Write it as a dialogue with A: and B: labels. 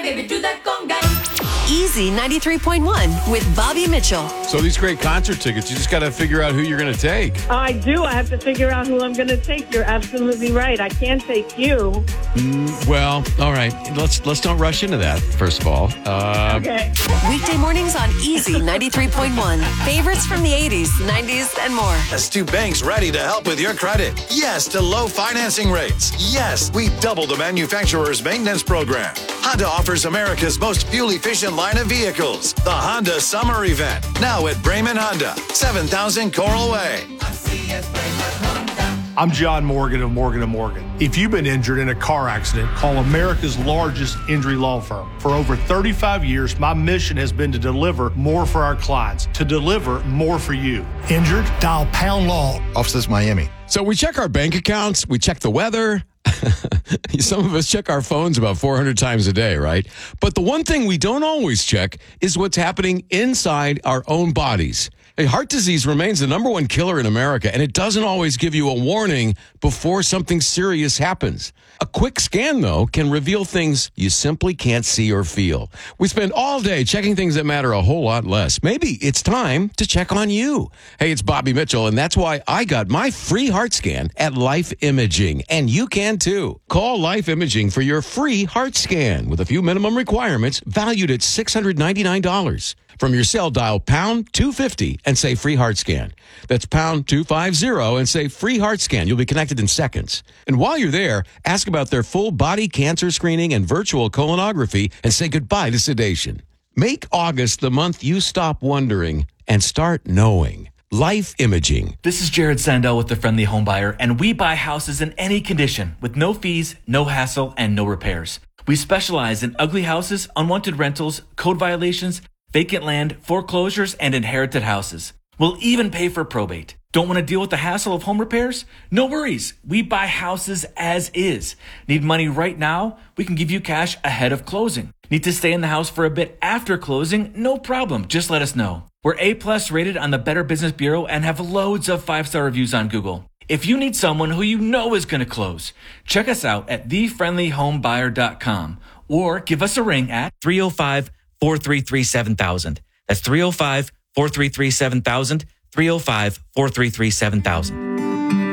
A: baby, do that conga.
B: Easy 93.1 with Bobby Mitchell.
C: So these great concert tickets, you just got to figure out who you're going to take.
D: I do. I have to figure out who I'm going to take. You're absolutely right. I can't take you.
C: Well, all right. Let's not rush into that, first of all.
D: Okay.
B: Weekday mornings on Easy 93.1. Favorites from the 80s, 90s, and more.
E: Astute Bank's ready to help with your credit. Yes to low financing rates. Yes, we double the manufacturer's maintenance program. Honda offers America's most fuel-efficient line of vehicles. The Honda Summer Event. Now at Bremen Honda, 7000 Coral Way.
F: I'm John Morgan of Morgan & Morgan. If you've been injured in a car accident, call America's largest injury law firm. For over 35 years, my mission has been to deliver more for our clients, to deliver more for you. Injured? Dial Pound Law.
G: Offices Miami.
C: So we check our bank accounts, we check the weather. Some of us check our phones about 400 times a day, right? But the one thing we don't always check is what's happening inside our own bodies. Hey, heart disease remains the number one killer in America, and it doesn't always give you a warning before something serious happens. A quick scan, though, can reveal things you simply can't see or feel. We spend all day checking things that matter a whole lot less. Maybe it's time to check on you. Hey, it's Bobby Mitchell, and that's why I got my free heart scan at Life Imaging, and you can too. Call Life Imaging for your free heart scan with a few minimum requirements valued at $699. From your cell, dial pound 250 and say free heart scan. That's pound 250 and say free heart scan. You'll be connected in seconds. And while you're there, ask about their full body cancer screening and virtual colonography and say goodbye to sedation. Make August the month you stop wondering and start knowing. Life Imaging.
H: This is Jared Sandell with The Friendly Homebuyer, and we buy houses in any condition with no fees, no hassle, and no repairs. We specialize in ugly houses, unwanted rentals, code violations, vacant land, foreclosures, and inherited houses. We'll even pay for probate. Don't want to deal with the hassle of home repairs? No worries. We buy houses as is. Need money right now? We can give you cash ahead of closing. Need to stay in the house for a bit after closing? No problem. Just let us know. We're A+ rated on the Better Business Bureau and have loads of 5-star reviews on Google. If you need someone who you know is going to close, check us out at thefriendlyhomebuyer.com or give us a ring at 305-433-7000. That's 305-433-7000, 305-433-7000.